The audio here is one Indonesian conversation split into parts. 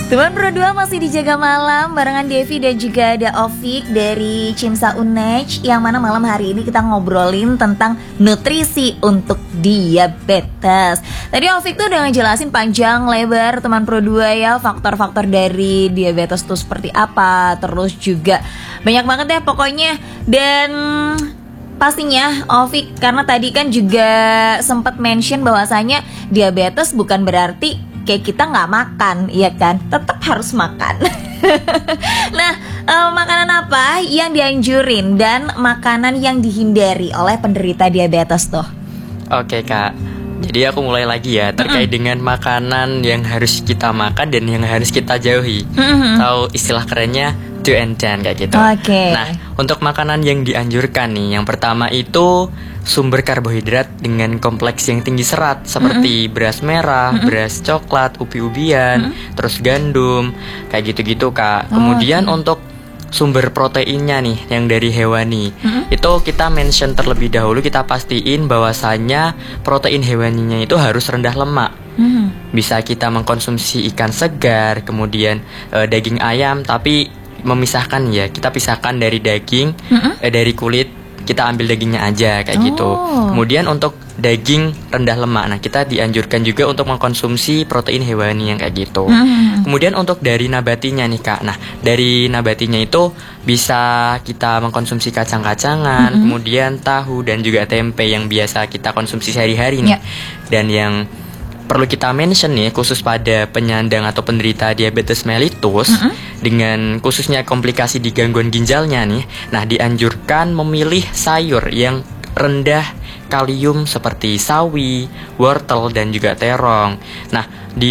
Teman Pro 2 masih dijaga malam barengan Devi dan juga ada Ovik dari Cimsa Unej, yang mana malam hari ini kita ngobrolin tentang nutrisi untuk diabetes. Tadi Ovik tuh udah ngejelasin panjang lebar teman Pro 2 ya, faktor-faktor dari diabetes tuh seperti apa. Terus juga banyak banget deh pokoknya. Dan pastinya Ovik, karena tadi kan juga sempat mention bahwasanya diabetes bukan berarti kayak kita nggak makan, iya kan? Tetap harus makan. Nah, makanan apa yang dianjurin dan makanan yang dihindari oleh penderita diabetes tuh? Oke Kak, jadi aku mulai lagi ya terkait dengan makanan yang harus kita makan dan yang harus kita jauhi. Tahu istilah kerennya do and done kayak gitu. Nah, untuk makanan yang dianjurkan nih, yang pertama itu sumber karbohidrat dengan kompleks yang tinggi serat seperti beras merah, beras coklat, ubi-ubian, terus gandum, kayak gitu-gitu Kak. Kemudian untuk sumber proteinnya nih yang dari hewani, itu kita mention terlebih dahulu, kita pastiin bahwasannya protein hewaninya itu harus rendah lemak. Bisa kita mengkonsumsi ikan segar, kemudian daging ayam, tapi memisahkan ya, kita pisahkan dari daging, dari kulit, kita ambil dagingnya aja kayak gitu. Kemudian untuk daging rendah lemak, nah kita dianjurkan juga untuk mengkonsumsi protein hewani yang kayak gitu. Kemudian untuk dari nabatinya nih Kak, nah dari nabatinya itu bisa kita mengkonsumsi kacang-kacangan, kemudian tahu dan juga tempe yang biasa kita konsumsi sehari-hari nih. Dan yang perlu kita mention nih, khusus pada penyandang atau penderita diabetes mellitus dengan khususnya komplikasi di gangguan ginjalnya nih, nah dianjurkan memilih sayur yang rendah kalium seperti sawi, wortel dan juga terong. Nah,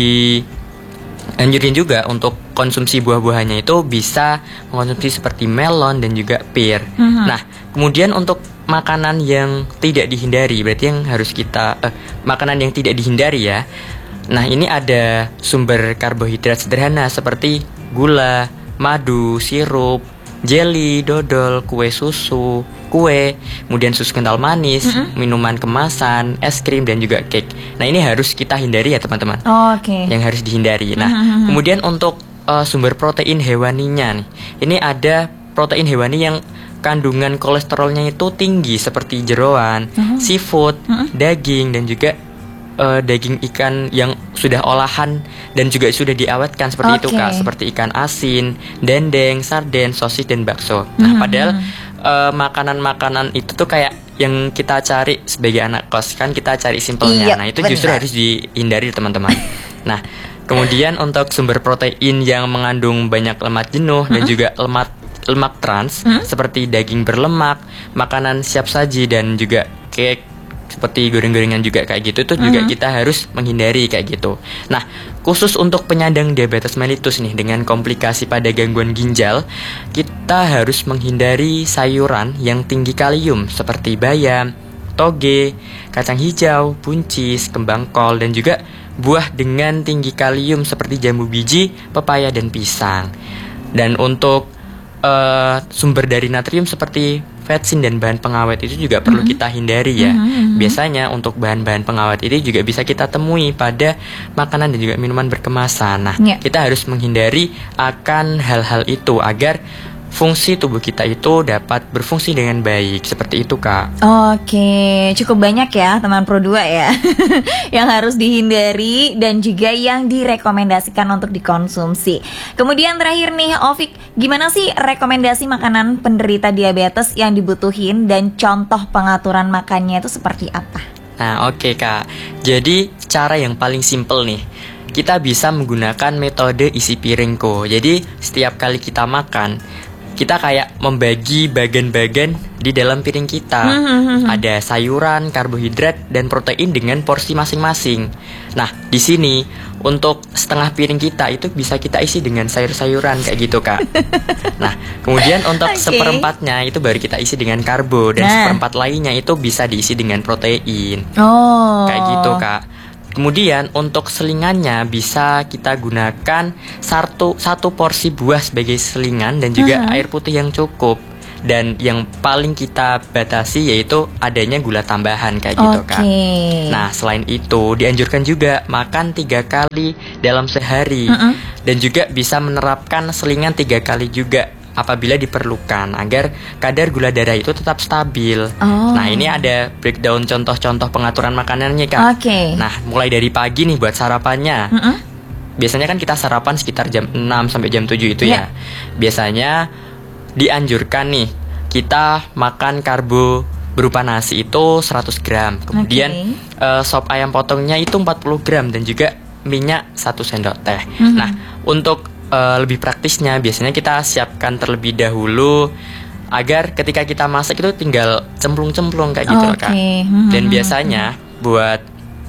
dianjurin juga untuk konsumsi buah-buahannya itu bisa mengkonsumsi seperti melon dan juga pir. Nah, kemudian untuk makanan yang tidak dihindari, berarti yang harus kita makanan yang tidak dihindari ya. Nah, ini ada sumber karbohidrat sederhana seperti gula, madu, sirup, jelly, dodol, kue susu, kue, kemudian susu kental manis, minuman kemasan, es krim dan juga cake. Nah, ini harus kita hindari ya teman-teman. Yang harus dihindari. Nah, kemudian untuk sumber protein hewaninya nih, ini ada protein hewani yang kandungan kolesterolnya itu tinggi seperti jeroan, seafood, daging dan juga daging ikan yang sudah olahan dan juga sudah diawetkan seperti itu Kak, seperti ikan asin, dendeng, sarden, sosis dan bakso. Nah, padahal makanan-makanan itu tuh kayak yang kita cari sebagai anak kos, kan kita cari simpelnya. Nah, itu justru harus dihindari teman-teman. Nah, kemudian untuk sumber protein yang mengandung banyak lemak jenuh dan juga lemak trans seperti daging berlemak, makanan siap saji dan juga cake seperti goreng-gorengan juga kayak gitu, itu juga kita harus menghindari kayak gitu. Nah, khusus untuk penyandang diabetes mellitus nih dengan komplikasi pada gangguan ginjal, kita harus menghindari sayuran yang tinggi kalium seperti bayam, toge, kacang hijau, buncis, kembang kol dan juga buah dengan tinggi kalium seperti jambu biji, pepaya dan pisang. Dan untuk sumber dari natrium seperti vetsin dan bahan pengawet itu juga perlu kita hindari ya. Biasanya untuk bahan-bahan pengawet ini juga bisa kita temui pada makanan dan juga minuman berkemasan. Nah, kita harus menghindari akan hal-hal itu agar fungsi tubuh kita itu dapat berfungsi dengan baik. Seperti itu Kak. Oke, cukup banyak ya teman Pro 2 ya yang harus dihindari dan juga yang direkomendasikan untuk dikonsumsi. Kemudian terakhir nih Ovik, gimana sih rekomendasi makanan penderita diabetes yang dibutuhin dan contoh pengaturan makannya itu seperti apa? Nah, oke Kak. Jadi cara yang paling simple nih, kita bisa menggunakan metode isi piringku. Jadi setiap kali kita makan, kita kayak membagi bagian-bagian di dalam piring kita. Ada sayuran, karbohidrat, dan protein dengan porsi masing-masing. Nah, di sini untuk setengah piring kita itu bisa kita isi dengan sayur-sayuran kayak gitu Kak. Nah, kemudian untuk seperempatnya itu baru kita isi dengan karbo, dan seperempat lainnya itu bisa diisi dengan protein. Kayak gitu Kak. Kemudian untuk selingannya bisa kita gunakan satu porsi buah sebagai selingan dan juga air putih yang cukup. Dan yang paling kita batasi yaitu adanya gula tambahan kayak gitu Kak. Nah selain itu dianjurkan juga makan 3 kali dalam sehari. Dan juga bisa menerapkan selingan 3 kali juga apabila diperlukan agar kadar gula darah itu tetap stabil. Nah ini ada breakdown contoh-contoh pengaturan makanannya Kak. Nah mulai dari pagi nih buat sarapannya. Biasanya kan kita sarapan sekitar jam 6 sampai jam 7 itu ya. Biasanya dianjurkan nih kita makan karbo berupa nasi itu 100 gram. Kemudian sop ayam potongnya itu 40 gram dan juga minyak 1 sendok teh. Nah untuk lebih praktisnya biasanya kita siapkan terlebih dahulu agar ketika kita masak itu tinggal cemplung-cemplung kayak gitu Kak. Dan biasanya buat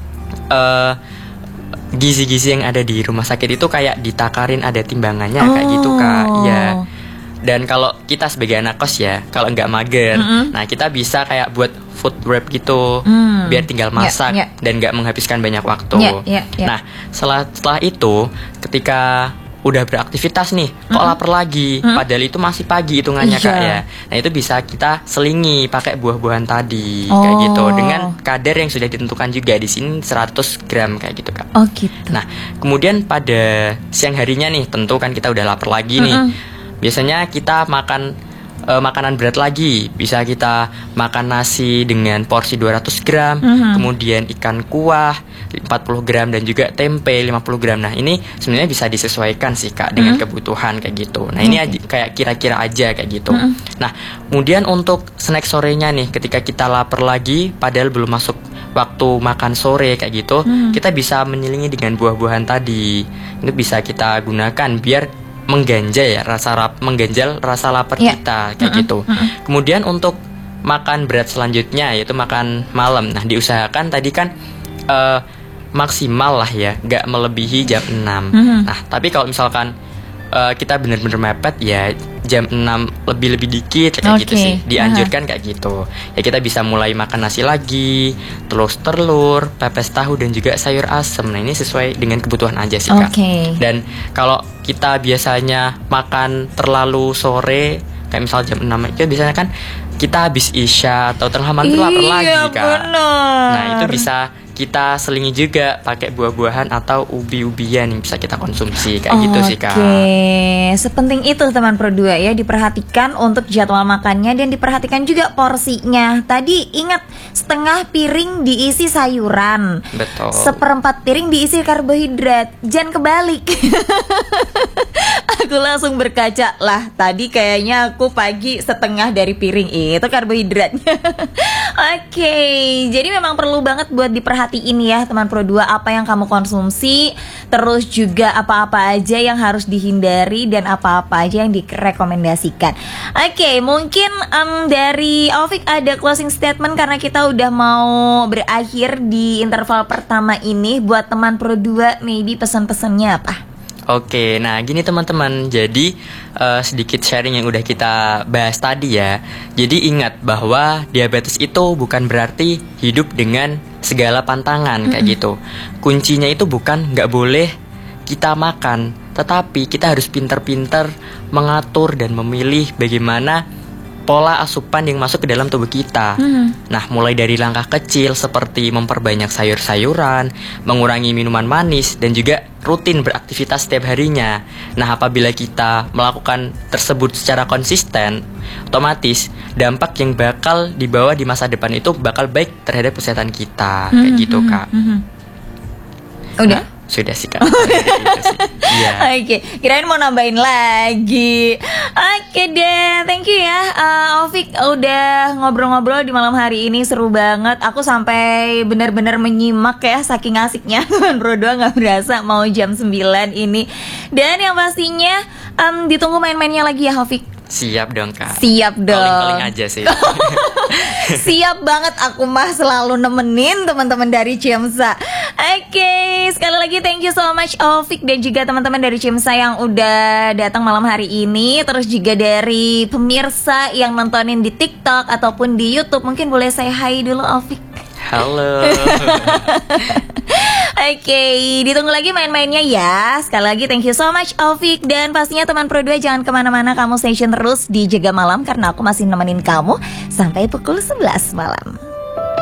gizi-gizi yang ada di rumah sakit itu kayak ditakarin ada timbangannya kayak gitu Kak. Iya. Dan kalau kita sebagai anak kos ya, kalau nggak mager, nah kita bisa kayak buat food wrap gitu, biar tinggal masak dan nggak menghabiskan banyak waktu. Nah setelah itu ketika udah beraktivitas nih, kok lapar lagi, padahal itu masih pagi hitungannya Kak ya. Nah itu bisa kita selingi pakai buah-buahan tadi kayak gitu dengan kadar yang sudah ditentukan juga di sini 100 gram kayak gitu Kak. Nah kemudian pada siang harinya nih, tentu kan kita udah lapar lagi nih. Biasanya kita makan makanan berat lagi. Bisa kita makan nasi dengan porsi 200 gram, kemudian ikan kuah 40 gram dan juga tempe 50 gram. Nah ini sebenarnya bisa disesuaikan sih Kak dengan kebutuhan kayak gitu. Nah ini kayak kira-kira aja kayak gitu. Nah kemudian untuk snack sorenya nih, ketika kita lapar lagi padahal belum masuk waktu makan sore kayak gitu, kita bisa menyelingi dengan buah-buahan tadi. Itu bisa kita gunakan biar mengganjal rasa lapar kita kayak gitu. Kemudian untuk makan berat selanjutnya yaitu makan malam. Nah diusahakan tadi kan maksimal lah ya, nggak melebihi jam 6. Nah tapi kalau misalkan kita benar-benar mepet ya jam 6 lebih dikit kayak gitu sih. Dianjurkan kayak gitu. Ya kita bisa mulai makan nasi lagi, terus telur, pepes tahu dan juga sayur asem. Nah ini sesuai dengan kebutuhan aja sih Kak. Dan kalau kita biasanya makan terlalu sore kayak misal jam 6 itu biasanya kan kita habis isya atau tengah malam lapar lagi Kak. Nah itu bisa kita selingi juga pakai buah-buahan atau ubi-ubian yang bisa kita konsumsi kayak gitu sih Kak. Sepenting itu teman Pro 2 ya, diperhatikan untuk jadwal makannya dan diperhatikan juga porsinya. Tadi ingat setengah piring diisi sayuran, betul. 1/4 piring diisi karbohidrat. Jangan kebalik. Aku langsung berkaca lah, tadi kayaknya aku pagi setengah dari piring itu karbohidratnya. Jadi memang perlu banget buat diperhatiin ya teman Pro 2 apa yang kamu konsumsi, terus juga apa-apa aja yang harus dihindari dan apa-apa aja yang direkomendasikan. Mungkin dari Aufik ada closing statement karena kita udah mau berakhir di interval pertama ini. Buat teman Pro 2 maybe pesan-pesannya apa? Nah gini teman-teman, jadi sedikit sharing yang udah kita bahas tadi ya. Jadi ingat bahwa diabetes itu bukan berarti hidup dengan segala pantangan kayak gitu. Kuncinya itu bukan nggak boleh kita makan, tetapi kita harus pintar-pintar mengatur dan memilih bagaimana pola asupan yang masuk ke dalam tubuh kita. Nah, mulai dari langkah kecil seperti memperbanyak sayur-sayuran, mengurangi minuman manis, dan juga rutin beraktivitas setiap harinya. Nah, apabila kita melakukan tersebut secara konsisten, otomatis dampak yang bakal dibawa di masa depan itu bakal baik terhadap kesehatan kita. Kayak gitu, Kak. Udah? Nah, sudah sih Kak. Kirain mau nambahin lagi. Deh, thank you ya Aufik udah ngobrol-ngobrol di malam hari ini, seru banget. Aku sampai benar-benar menyimak ya, saking asiknya. Bro 2 gak berasa mau jam 9 ini. Dan yang pastinya ditunggu main-mainnya lagi ya Aufik. Siap dong Kak. Siap dong. Paling-paling aja sih. Siap banget, aku mah selalu nemenin teman-teman dari Cimsa. Sekali lagi thank you so much Aufik dan juga teman-teman dari Cimsa yang udah datang malam hari ini. Terus juga dari pemirsa yang nontonin di TikTok ataupun di YouTube. Mungkin boleh saya hai dulu Aufik. Halo. Oke, ditunggu lagi main-mainnya ya. Sekali lagi thank you so much Ovik. Dan pastinya teman Pro 2 jangan kemana-mana, kamu stay tune terus di Jaga Malam, karena aku masih nemenin kamu sampai pukul 11 malam.